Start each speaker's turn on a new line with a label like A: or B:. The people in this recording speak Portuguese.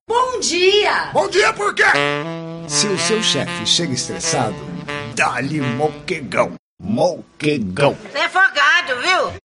A: Bom dia!
B: Bom dia por quê?
C: Se o seu chefe chega estressado, dá-lhe moquegão. Moquegão.
D: Você é folgado, viu?